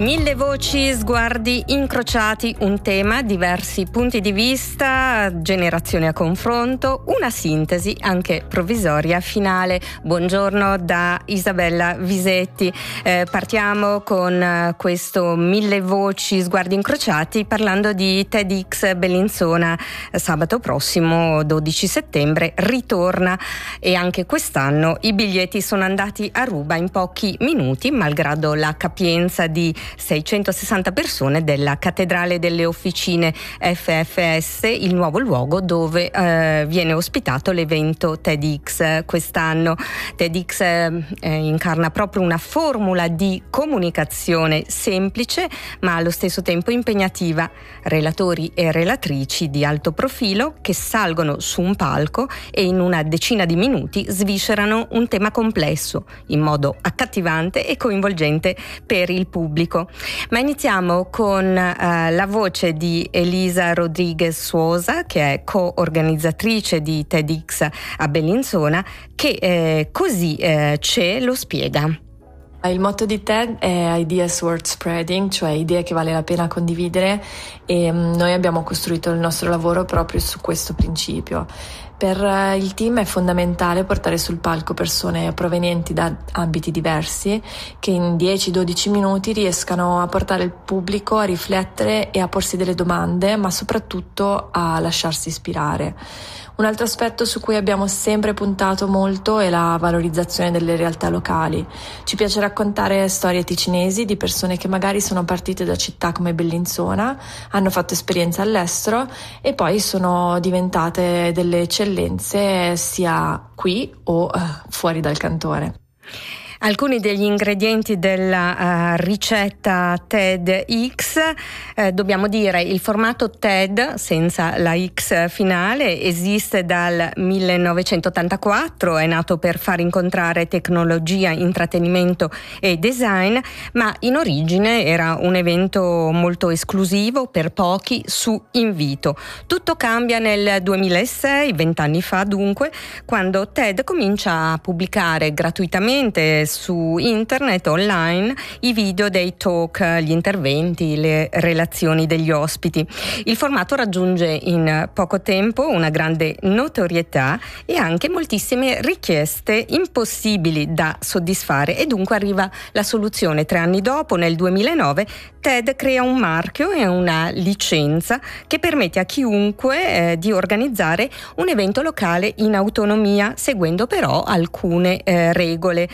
Mille voci, sguardi incrociati, un tema, diversi punti di vista, generazioni a confronto, una sintesi anche provvisoria finale. Buongiorno da Isabella Visetti. Partiamo con questo Mille voci, sguardi incrociati parlando di TEDx Bellinzona. Sabato prossimo 12 settembre ritorna e anche quest'anno i biglietti sono andati a ruba in pochi minuti, malgrado la capienza di 660 persone della Cattedrale delle Officine FFS, il nuovo luogo dove viene ospitato l'evento TEDx quest'anno. TEDx incarna proprio una formula di comunicazione semplice ma allo stesso tempo impegnativa. Relatori e relatrici di alto profilo che salgono su un palco e in una decina di minuti sviscerano un tema complesso in modo accattivante e coinvolgente per il pubblico. Ma iniziamo con la voce di Elisa Rodriguez Suosa, che è co-organizzatrice di TEDx a Bellinzona, che così ce lo spiega. Il motto di TED è Ideas Worth Spreading, cioè idee che vale la pena condividere, e noi abbiamo costruito il nostro lavoro proprio su questo principio. Per il team è fondamentale portare sul palco persone provenienti da ambiti diversi che in 10-12 minuti riescano a portare il pubblico a riflettere e a porsi delle domande, ma soprattutto a lasciarsi ispirare. Un altro aspetto su cui abbiamo sempre puntato molto è la valorizzazione delle realtà locali. Ci piace raccontare storie ticinesi di persone che magari sono partite da città come Bellinzona, hanno fatto esperienza all'estero e poi sono diventate delle eccellenze sia qui o fuori dal cantone. Alcuni degli ingredienti della ricetta TEDx, dobbiamo dire il formato TED senza la X finale esiste dal 1984, è nato per far incontrare tecnologia, intrattenimento e design, ma in origine era un evento molto esclusivo per pochi su invito. Tutto cambia nel 2006, 20 anni fa dunque, quando TED comincia a pubblicare gratuitamente su internet, online, i video dei talk, gli interventi, le relazioni degli ospiti. Il formato raggiunge in poco tempo una grande notorietà e anche moltissime richieste impossibili da soddisfare e dunque arriva la soluzione. 3 anni dopo, nel 2009, TED crea un marchio e una licenza che permette a chiunque di organizzare un evento locale in autonomia, seguendo però alcune regole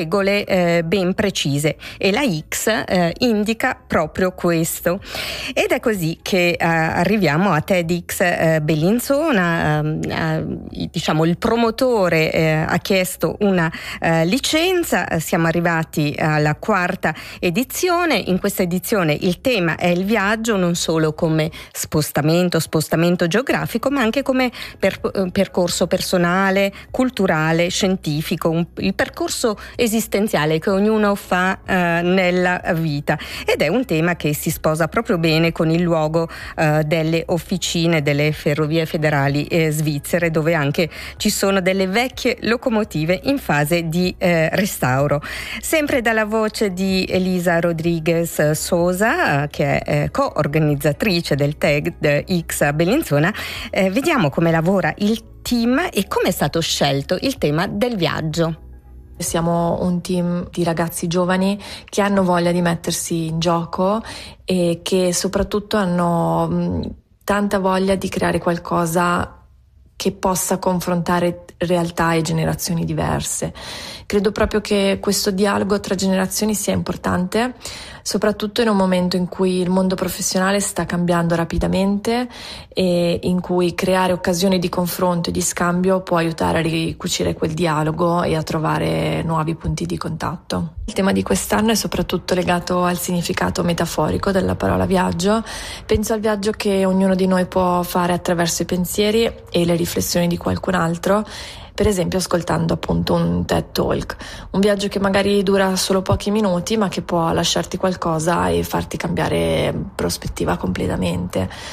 ben precise, e la X indica proprio questo. Ed è così che arriviamo a TEDx Bellinzona. Diciamo il promotore ha chiesto una licenza, siamo arrivati alla 4ª edizione. In questa edizione il tema è il viaggio, non solo come spostamento geografico, ma anche come percorso personale, culturale, scientifico, il percorso esistenziale che ognuno fa nella vita, ed è un tema che si sposa proprio bene con il luogo delle officine delle ferrovie federali svizzere, dove anche ci sono delle vecchie locomotive in fase di restauro. Sempre dalla voce di Elisa Rodriguez Sosa, che è co-organizzatrice del TEDx a Bellinzona, vediamo come lavora il team e come è stato scelto il tema del viaggio. Siamo un team di ragazzi giovani che hanno voglia di mettersi in gioco e che soprattutto hanno tanta voglia di creare qualcosa che possa confrontare realtà e generazioni diverse. Credo proprio che questo dialogo tra generazioni sia importante, soprattutto in un momento in cui il mondo professionale sta cambiando rapidamente e in cui creare occasioni di confronto e di scambio può aiutare a ricucire quel dialogo e a trovare nuovi punti di contatto. Il tema di quest'anno è soprattutto legato al significato metaforico della parola viaggio. Penso al viaggio che ognuno di noi può fare attraverso i pensieri e le riflessioni di qualcun altro, per esempio ascoltando appunto un TED Talk, un viaggio che magari dura solo pochi minuti ma che può lasciarti qualcosa e farti cambiare prospettiva completamente.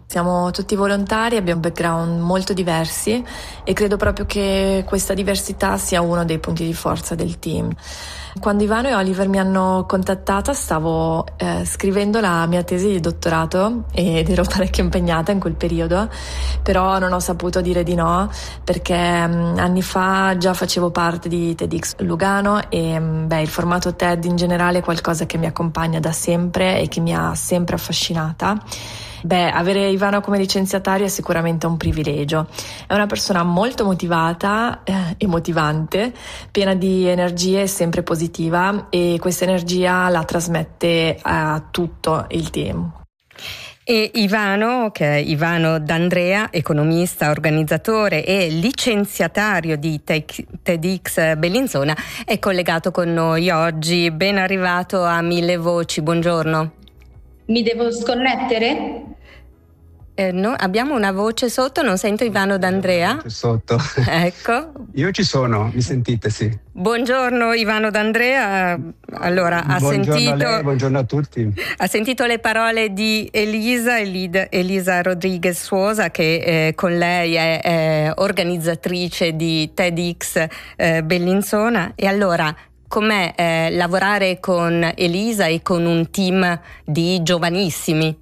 Siamo tutti volontari, abbiamo background molto diversi e credo proprio che questa diversità sia uno dei punti di forza del team. Quando Ivano e Oliver mi hanno contattata stavo scrivendo la mia tesi di dottorato ed ero parecchio impegnata in quel periodo, però non ho saputo dire di no perché anni fa già facevo parte di TEDx Lugano e il formato TED in generale è qualcosa che mi accompagna da sempre e che mi ha sempre affascinata. Avere Ivano come licenziatario è sicuramente un privilegio. È una persona molto motivata e motivante, piena di energie e sempre positiva, e questa energia la trasmette a tutto il team. E Ivano, che è Ivano D'Andrea, economista, organizzatore e licenziatario di TEDx Bellinzona, è collegato con noi oggi. Ben arrivato a Mille Voci, buongiorno. Mi devo sconnettere? No, abbiamo una voce sotto, non sento Ivano D'Andrea. Sotto. Ecco. Io ci sono, mi sentite, sì. Buongiorno Ivano D'Andrea. Allora, buongiorno a lei, buongiorno a tutti. Ha sentito le parole di Elisa Rodriguez Suosa, che con lei è organizzatrice di TEDx Bellinzona. E allora, com'è lavorare con Elisa e con un team di giovanissimi?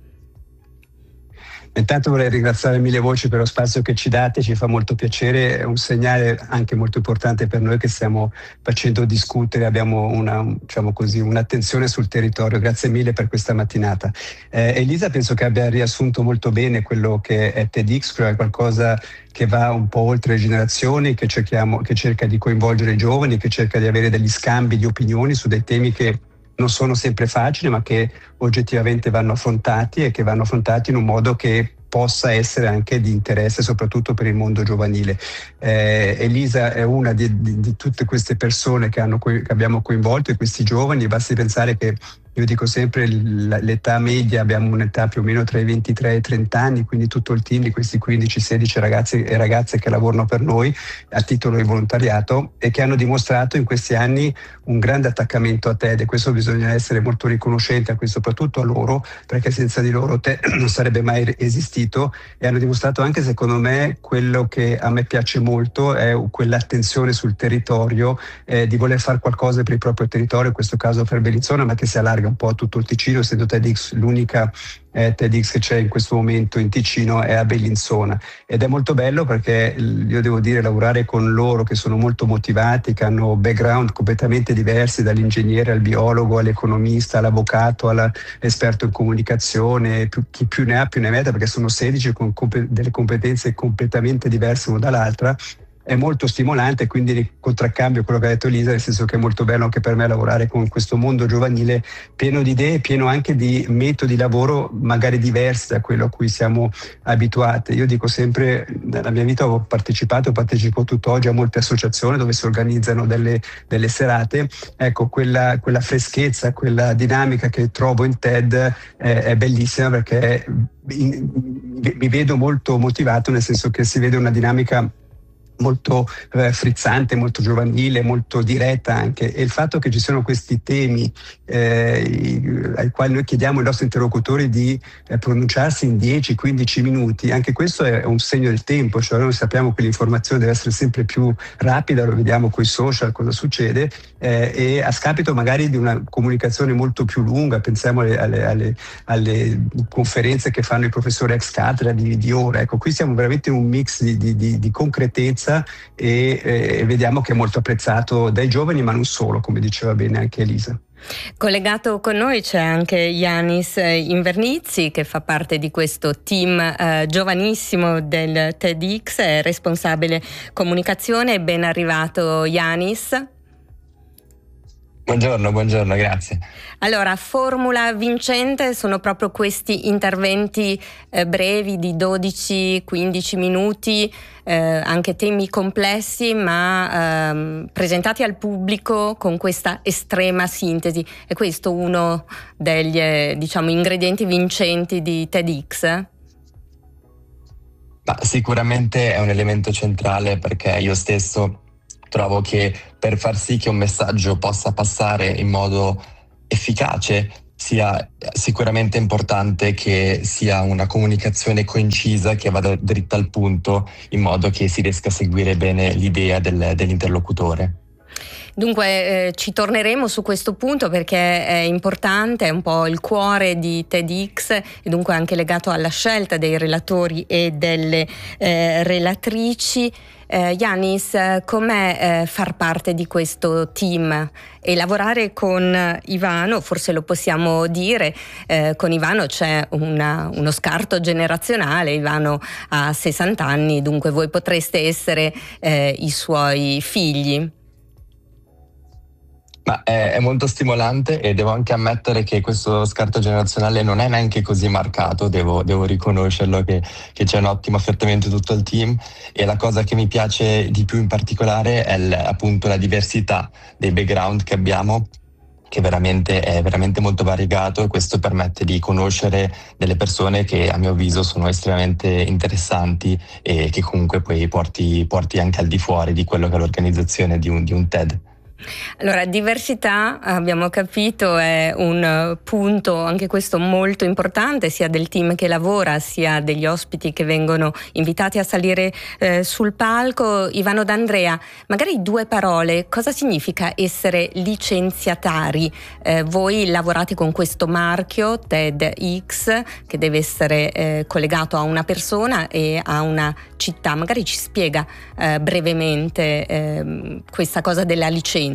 Intanto vorrei ringraziare Mille Voci per lo spazio che ci date, ci fa molto piacere, è un segnale anche molto importante per noi che stiamo facendo discutere, abbiamo un'attenzione sul territorio. Grazie mille per questa mattinata. Elisa penso che abbia riassunto molto bene quello che è TEDx, cioè qualcosa che va un po' oltre le generazioni, che cerca di coinvolgere i giovani, che cerca di avere degli scambi di opinioni su dei temi che non sono sempre facili, ma che oggettivamente vanno affrontati e che vanno affrontati in un modo che possa essere anche di interesse soprattutto per il mondo giovanile. Elisa è una di tutte queste persone che abbiamo coinvolto, e questi giovani. Basti pensare che io dico sempre l'età media, abbiamo un'età più o meno tra i 23 e i 30 anni, quindi tutto il team di questi 15-16 ragazzi e ragazze che lavorano per noi a titolo di volontariato e che hanno dimostrato in questi anni un grande attaccamento a TED, e questo bisogna essere molto riconoscenti a questo, soprattutto a loro, perché senza di loro TED non sarebbe mai esistito, e hanno dimostrato anche, secondo me, quello che a me piace molto è quell'attenzione sul territorio, di voler fare qualcosa per il proprio territorio, in questo caso per Bellinzona, ma che si allarga un po' a tutto il Ticino, essendo TEDx l'unica TEDx che c'è in questo momento in Ticino è a Bellinzona, ed è molto bello perché io devo dire, lavorare con loro che sono molto motivati, che hanno background completamente diversi, dall'ingegnere al biologo all'economista all'avvocato all'esperto in comunicazione, chi più ne ha più ne metta, perché sono 16 con delle competenze completamente diverse una dall'altra. È molto stimolante, quindi contraccambio quello che ha detto Elisa, nel senso che è molto bello anche per me lavorare con questo mondo giovanile pieno di idee, pieno anche di metodi di lavoro magari diversi da quello a cui siamo abituati. Io dico sempre, nella mia vita partecipo tutt'oggi a molte associazioni dove si organizzano delle serate. Ecco, quella freschezza, quella dinamica che trovo in TED è bellissima, perché mi vedo molto motivato, nel senso che si vede una dinamica molto frizzante, molto giovanile, molto diretta anche, e il fatto che ci siano questi temi ai quali noi chiediamo ai nostri interlocutori di pronunciarsi in 10-15 minuti, anche questo è un segno del tempo, cioè noi sappiamo che l'informazione deve essere sempre più rapida, lo vediamo con i social cosa succede, e a scapito magari di una comunicazione molto più lunga. Pensiamo alle conferenze che fanno i professori ex cattedra di ore. Ecco, qui siamo veramente in un mix di concretezza, e vediamo che è molto apprezzato dai giovani, ma non solo, come diceva bene anche Elisa. Collegato con noi c'è anche Yanis Invernizzi, che fa parte di questo team giovanissimo del TEDx, è responsabile comunicazione. Ben arrivato Yanis. Buongiorno, grazie. Allora, formula vincente sono proprio questi interventi brevi di 12-15 minuti, anche temi complessi, ma presentati al pubblico con questa estrema sintesi. È questo uno degli ingredienti vincenti di TEDx? Ma sicuramente è un elemento centrale, perché io stesso trovo che per far sì che un messaggio possa passare in modo efficace sia sicuramente importante che sia una comunicazione concisa, che vada dritta al punto, in modo che si riesca a seguire bene l'idea dell'interlocutore. Dunque ci torneremo su questo punto perché è importante, è un po' il cuore di TEDx e dunque anche legato alla scelta dei relatori e delle relatrici. Yanis, com'è far parte di questo team e lavorare con Ivano? Forse lo possiamo dire, con Ivano c'è uno scarto generazionale. Ivano ha 60 anni, dunque voi potreste essere i suoi figli. Ma è molto stimolante e devo anche ammettere che questo scarto generazionale non è neanche così marcato, devo riconoscerlo, che c'è un ottimo affiatamento tutto il team, e la cosa che mi piace di più in particolare è appunto la diversità dei background che abbiamo, che è veramente molto variegato, e questo permette di conoscere delle persone che a mio avviso sono estremamente interessanti e che comunque poi porti anche al di fuori di quello che è l'organizzazione di un TED. Allora, diversità, abbiamo capito, è un punto anche questo molto importante, sia del team che lavora, sia degli ospiti che vengono invitati a salire sul palco. Ivano D'Andrea, magari 2 parole, cosa significa essere licenziatari? Voi lavorate con questo marchio TEDx che deve essere collegato a una persona e a una città. Magari ci spiega brevemente questa cosa della licenza.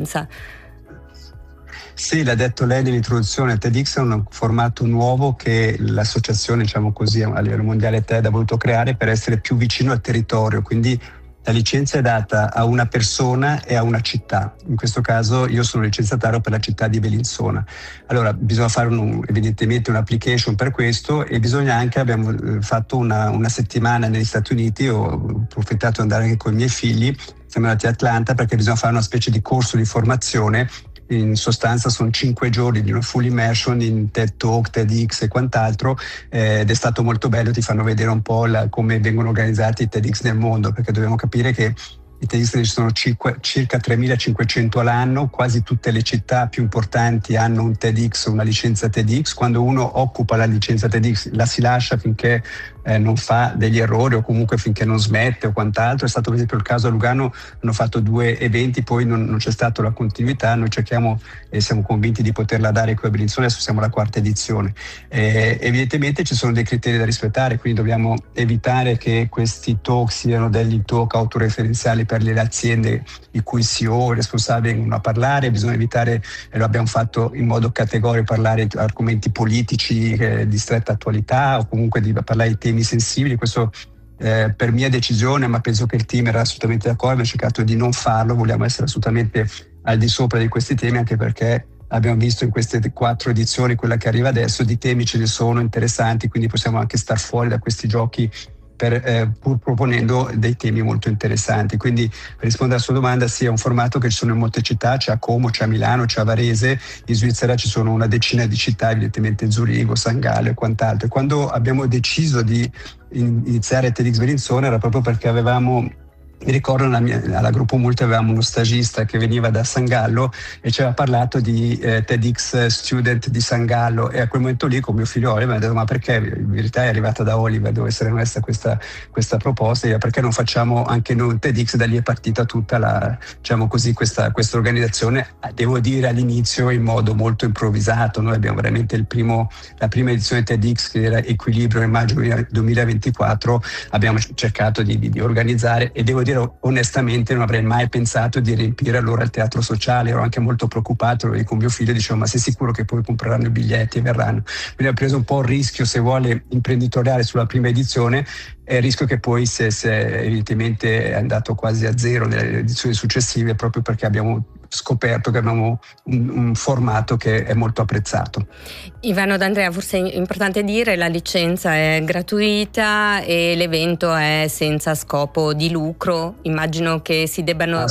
Sì, l'ha detto lei nell'introduzione. TEDx è un formato nuovo che l'associazione, diciamo così, a livello mondiale TED ha voluto creare per essere più vicino al territorio, quindi la licenza è data a una persona e a una città. In questo caso io sono licenziatario per la città di Bellinzona. Allora bisogna fare evidentemente un'application per questo, e bisogna anche, abbiamo fatto una settimana negli Stati Uniti, ho approfittato di andare anche con i miei figli, siamo andati a Atlanta perché bisogna fare una specie di corso di formazione. In sostanza sono 5 giorni di una full immersion in TED Talk, TEDx e quant'altro, ed è stato molto bello. Ti fanno vedere un po' come vengono organizzati i TEDx nel mondo, perché dobbiamo capire che i TEDx ci sono circa 3.500 all'anno, quasi tutte le città più importanti hanno un TEDx, una licenza TEDx. Quando uno occupa la licenza TEDx la si lascia finché non fa degli errori, o comunque finché non smette o quant'altro. È stato per esempio il caso a Lugano, hanno fatto 2 eventi, poi non c'è stata la continuità. Noi cerchiamo e siamo convinti di poterla dare qui a Bellinzona, adesso siamo alla 4ª edizione. Evidentemente ci sono dei criteri da rispettare, quindi dobbiamo evitare che questi talk siano degli talk autoreferenziali per le aziende i cui CEO e responsabili vengono a parlare. Bisogna evitare, e lo abbiamo fatto in modo categorico, parlare di argomenti politici di stretta attualità, o comunque di parlare di temi sensibili. Questo per mia decisione, ma penso che il team era assolutamente d'accordo, abbiamo cercato di non farlo. Vogliamo essere assolutamente al di sopra di questi temi, anche perché abbiamo visto in queste 4 edizioni, quella che arriva adesso, di temi ce ne sono interessanti, quindi possiamo anche star fuori da questi giochi pur proponendo dei temi molto interessanti. Quindi, per rispondere alla sua domanda, sì, è un formato che ci sono in molte città, c'è a Como, c'è a Milano, c'è a Varese, in Svizzera ci sono una decina di città, evidentemente Zurigo, San Gallo e quant'altro. E quando abbiamo deciso di iniziare TEDx Bellinzona era proprio perché mi ricordo alla Gruppo Multi avevamo uno stagista che veniva da San Gallo e ci aveva parlato di TEDx Student di San Gallo, e a quel momento lì con mio figlio Oliver mi ha detto: ma perché, in verità è arrivata da Oliver, dove essere onesta questa proposta, e perché non facciamo anche noi un TEDx? Da lì è partita tutta diciamo così, questa organizzazione, devo dire all'inizio in modo molto improvvisato. Noi abbiamo veramente la prima edizione TEDx, che era Equilibrio nel maggio 2024, abbiamo cercato di organizzare, e devo dire onestamente non avrei mai pensato di riempire allora il teatro sociale. Ero anche molto preoccupato, e con mio figlio dicevo: ma sei sicuro che poi compreranno i biglietti e verranno? Quindi ho preso un po' il rischio, se vuole, imprenditoriale sulla prima edizione, e il rischio che poi se evidentemente è andato quasi a zero nelle edizioni successive, proprio perché abbiamo scoperto che abbiamo un formato che è molto apprezzato. Ivano D'Andrea, forse è importante dire, la licenza è gratuita e l'evento è senza scopo di lucro. Immagino che si debbano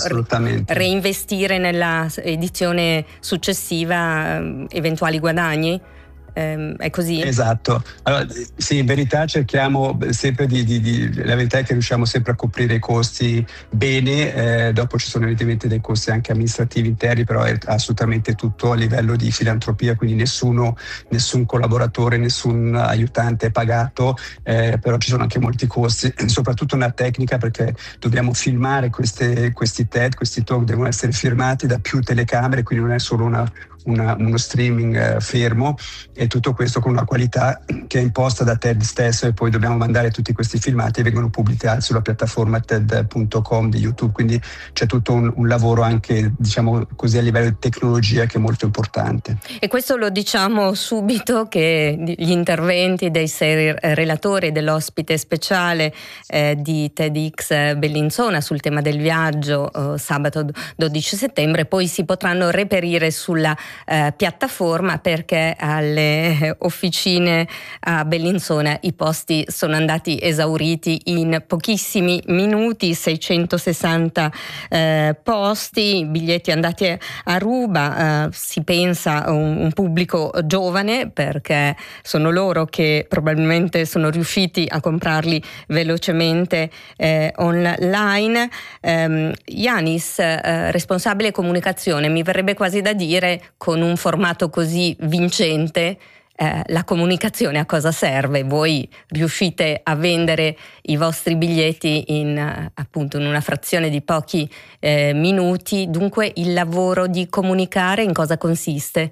reinvestire nella edizione successiva eventuali guadagni. È così? Esatto. Allora, sì, in verità cerchiamo sempre la verità è che riusciamo sempre a coprire i costi bene, dopo ci sono evidentemente dei costi anche amministrativi interni, però è assolutamente tutto a livello di filantropia, quindi nessun collaboratore, nessun aiutante è pagato, però ci sono anche molti costi, soprattutto nella tecnica, perché dobbiamo filmare questi TED, questi talk devono essere filmati da più telecamere, quindi non è solo uno streaming fermo, e tutto questo con una qualità che è imposta da TED stesso, e poi dobbiamo mandare tutti questi filmati e vengono pubblicati sulla piattaforma TED.com di YouTube, quindi c'è tutto un lavoro anche, diciamo così, a livello di tecnologia che è molto importante. E questo lo diciamo subito, che gli interventi dei 6 relatori, dell'ospite speciale di TEDx Bellinzona sul tema del viaggio sabato 12 settembre poi si potranno reperire sulla piattaforma, perché alle officine a Bellinzona i posti sono andati esauriti in pochissimi minuti, 660 posti, biglietti andati a ruba, si pensa a un pubblico giovane, perché sono loro che probabilmente sono riusciti a comprarli velocemente online. Yanis, responsabile comunicazione, mi verrebbe quasi da dire, con un formato così vincente, la comunicazione a cosa serve? Voi riuscite a vendere i vostri biglietti appunto in una frazione di pochi minuti, dunque il lavoro di comunicare in cosa consiste?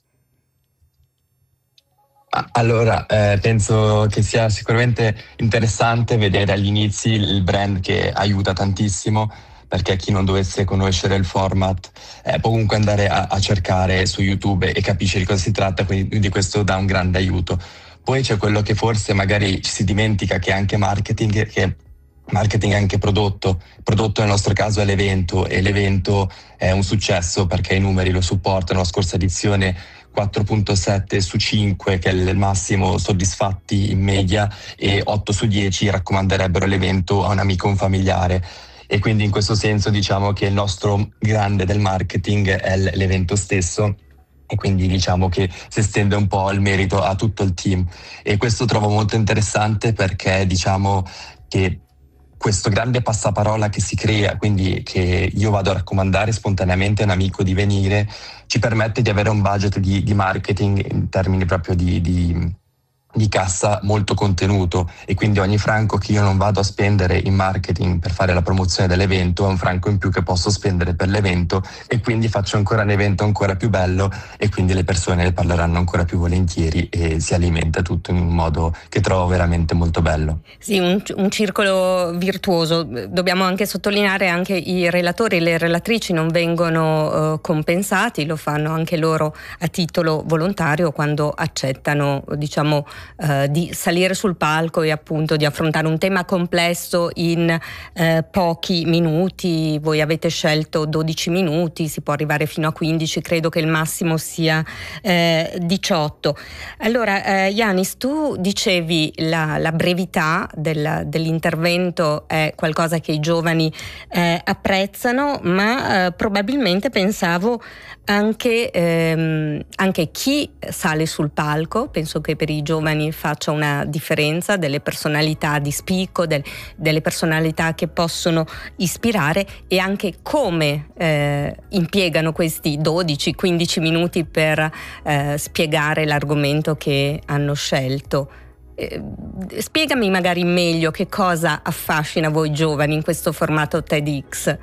Allora, penso che sia sicuramente interessante vedere agli inizi il brand che aiuta tantissimo, perché chi non dovesse conoscere il format può comunque andare a cercare su YouTube e capisce di cosa si tratta, quindi questo dà un grande aiuto. Poi c'è quello che forse magari ci si dimentica, che è anche marketing, che marketing è anche prodotto. Il prodotto nel nostro caso è l'evento, e l'evento è un successo perché i numeri lo supportano. La scorsa edizione 4.7 su 5, che è il massimo soddisfatti in media, e 8 su 10 raccomanderebbero l'evento a un amico o un familiare. E quindi in questo senso diciamo che il nostro grande del marketing è l'evento stesso, e quindi diciamo che si estende un po' il merito a tutto il team. E questo trovo molto interessante, perché diciamo che questo grande passaparola che si crea, quindi che io vado a raccomandare spontaneamente a un amico di venire, ci permette di avere un budget di marketing in termini proprio di cassa molto contenuto, e quindi ogni franco che io non vado a spendere in marketing per fare la promozione dell'evento è un franco in più che posso spendere per l'evento, e quindi faccio ancora un evento ancora più bello, e quindi le persone ne parleranno ancora più volentieri, e si alimenta tutto in un modo che trovo veramente molto bello. Sì, un circolo virtuoso. Dobbiamo anche sottolineare anche i relatori e le relatrici non vengono compensati, lo fanno anche loro a titolo volontario quando accettano, diciamo, di salire sul palco e appunto di affrontare un tema complesso in pochi minuti. Voi avete scelto 12 minuti, si può arrivare fino a 15, credo che il massimo sia 18. Allora Yanis, tu dicevi la brevità dell'intervento è qualcosa che i giovani apprezzano, ma probabilmente pensavo anche chi sale sul palco, penso che per i giovani faccia una differenza, delle personalità di spicco, delle personalità che possono ispirare, e anche come impiegano questi 12-15 minuti per spiegare l'argomento che hanno scelto. Spiegami magari meglio che cosa affascina voi giovani in questo formato TEDx.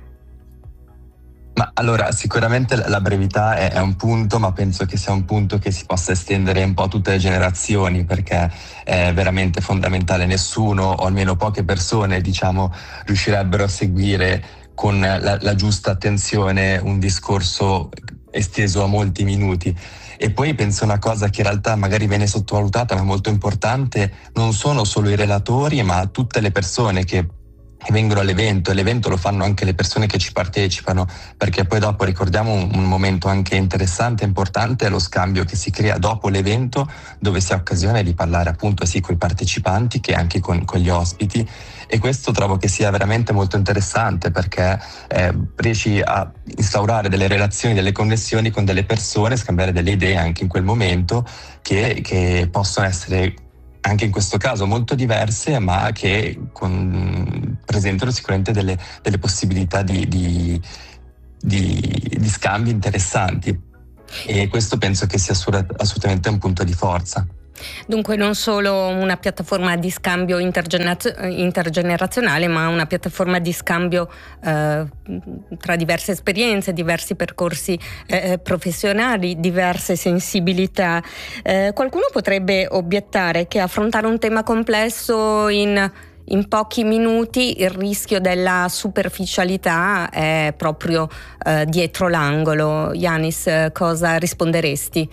Ma allora, sicuramente la brevità è un punto, ma penso che sia un punto che si possa estendere un po' a tutte le generazioni, perché è veramente fondamentale. Nessuno, o almeno poche persone, diciamo, riuscirebbero a seguire con la giusta attenzione un discorso esteso a molti minuti. E poi penso una cosa che in realtà magari viene sottovalutata, ma molto importante: non sono solo i relatori, ma tutte le persone che e vengono all'evento, e l'evento lo fanno anche le persone che ci partecipano, perché poi dopo ricordiamo un momento anche interessante e importante, è lo scambio che si crea dopo l'evento, dove si ha occasione di parlare appunto sia con i partecipanti che anche con gli ospiti, e questo trovo che sia veramente molto interessante, perché riesci a instaurare delle relazioni, delle connessioni con delle persone, scambiare delle idee anche in quel momento che possono essere anche in questo caso molto diverse, ma che presentano sicuramente delle possibilità di scambi interessanti, e questo penso che sia assolutamente un punto di forza. Dunque non solo una piattaforma di scambio intergenerazionale, ma una piattaforma di scambio tra diverse esperienze, diversi percorsi professionali, diverse sensibilità. Qualcuno potrebbe obiettare che affrontare un tema complesso in pochi minuti, il rischio della superficialità è proprio dietro l'angolo. Yanis, cosa risponderesti?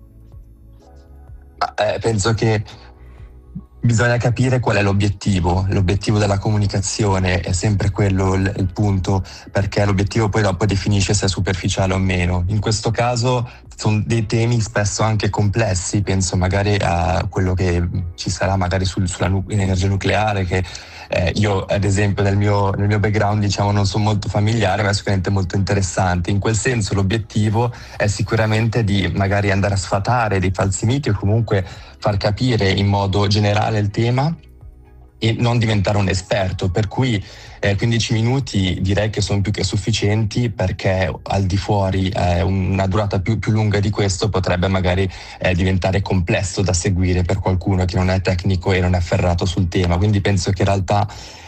Penso che bisogna capire qual è l'obiettivo della comunicazione, è sempre quello il punto, perché l'obiettivo poi dopo definisce se è superficiale o meno. In questo caso sono dei temi spesso anche complessi, penso magari a quello che ci sarà magari sull'energia nucleare, che io ad esempio nel mio background diciamo non sono molto familiare, ma è sicuramente molto interessante. In quel senso l'obiettivo è sicuramente di magari andare a sfatare dei falsi miti o comunque far capire in modo generale il tema e non diventare un esperto, per cui 15 minuti direi che sono più che sufficienti, perché al di fuori una durata più lunga di questo potrebbe magari diventare complesso da seguire per qualcuno che non è tecnico e non è afferrato sul tema. Quindi penso che in realtà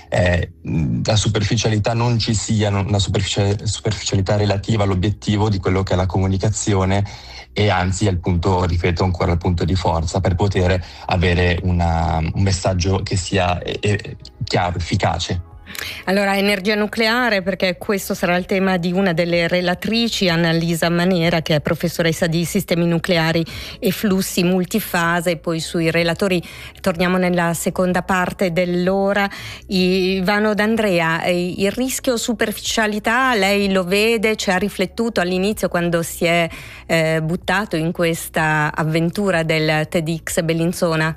la superficialità non ci sia, una superficialità relativa all'obiettivo di quello che è la comunicazione, e anzi è il punto, ripeto ancora, il punto di forza per poter avere un messaggio che sia chiaro, efficace. Allora, energia nucleare, perché questo sarà il tema di una delle relatrici, Annalisa Manera, che è professoressa di sistemi nucleari e flussi multifase. Poi sui relatori torniamo nella seconda parte dell'ora. Ivano D'Andrea, il rischio superficialità lei lo vede, ci ha riflettuto all'inizio quando si è buttato in questa avventura del TEDx Bellinzona?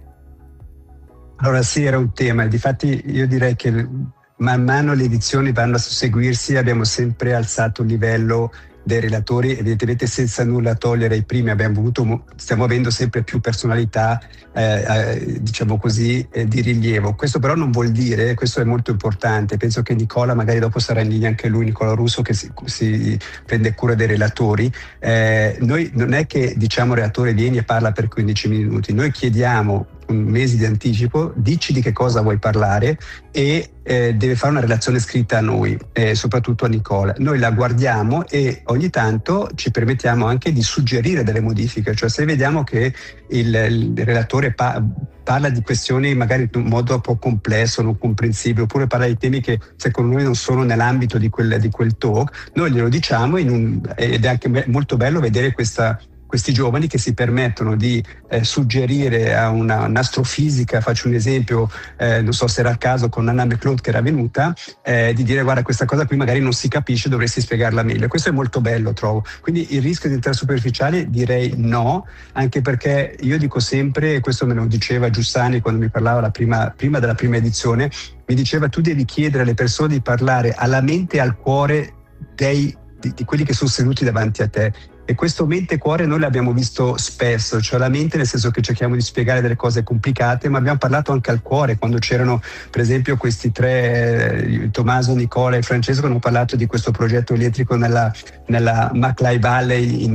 Allora sì, era un tema, difatti io direi che man mano le edizioni vanno a susseguirsi, abbiamo sempre alzato il livello dei relatori, evidentemente senza nulla togliere ai primi, stiamo avendo sempre più personalità diciamo così di rilievo. Questo però non vuol dire, questo è molto importante, penso che Nicola magari dopo sarà in linea anche lui, Nicola Russo, che si prende cura dei relatori. Noi non è che diciamo relatore vieni e parla per 15 minuti, noi chiediamo mesi di anticipo, dici di che cosa vuoi parlare e deve fare una relazione scritta a noi, soprattutto a Nicola. Noi la guardiamo e ogni tanto ci permettiamo anche di suggerire delle modifiche, cioè se vediamo che il relatore parla di questioni magari in un modo un po' complesso, non comprensibile, oppure parla di temi che secondo noi non sono nell'ambito di quel talk, noi glielo diciamo ed è anche molto bello vedere questi giovani che si permettono di suggerire a un'astrofisica, faccio un esempio, non so se era il caso con Anna McLeod che era venuta, di dire guarda questa cosa qui magari non si capisce, dovresti spiegarla meglio. Questo è molto bello, trovo. Quindi il rischio di entrare superficiale direi no, anche perché io dico sempre, e questo me lo diceva Giussani quando mi parlava prima della prima edizione, mi diceva tu devi chiedere alle persone di parlare alla mente e al cuore di quelli che sono seduti davanti a te. E questo mente e cuore noi l'abbiamo visto spesso, cioè la mente nel senso che cerchiamo di spiegare delle cose complicate, ma abbiamo parlato anche al cuore quando c'erano per esempio questi tre, Tommaso, Nicola e Francesco, hanno parlato di questo progetto elettrico nella Maclay Valley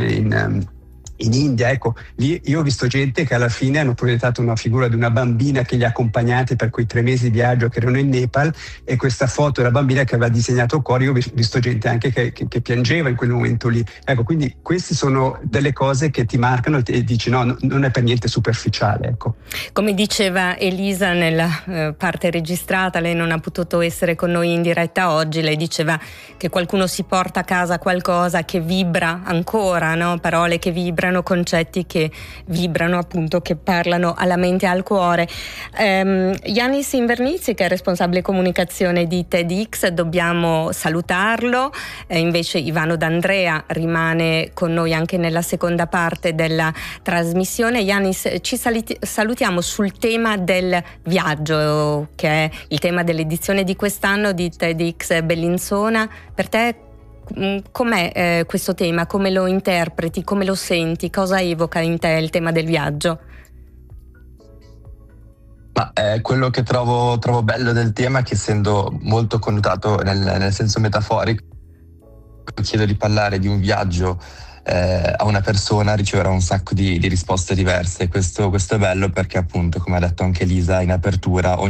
in India. Ecco, lì io ho visto gente che alla fine hanno proiettato una figura di una bambina che li ha accompagnati per quei 3 mesi di viaggio che erano in Nepal, e questa foto della bambina che aveva disegnato il cuore, io ho visto gente anche che piangeva in quel momento lì. Ecco, quindi queste sono delle cose che ti marcano e dici no, non è per niente superficiale. Ecco. Come diceva Elisa nella parte registrata, lei non ha potuto essere con noi in diretta oggi, lei diceva che qualcuno si porta a casa qualcosa che vibra ancora, no? Parole che vibrano sembrano concetti che vibrano, appunto, che parlano alla mente e al cuore. Yanis Invernizzi, che è responsabile comunicazione di TEDx, dobbiamo salutarlo, invece Ivano D'Andrea rimane con noi anche nella seconda parte della trasmissione. Yanis, ci salutiamo sul tema del viaggio, che è il tema dell'edizione di quest'anno di TEDx Bellinzona. Per te com'è questo tema? Come lo interpreti? Come lo senti? Cosa evoca in te il tema del viaggio? Ma quello che trovo bello del tema è che, essendo molto connotato nel senso metaforico, chiedo di parlare di un viaggio a una persona, riceverà un sacco di risposte diverse. Questo è bello perché, appunto, come ha detto anche Lisa in apertura,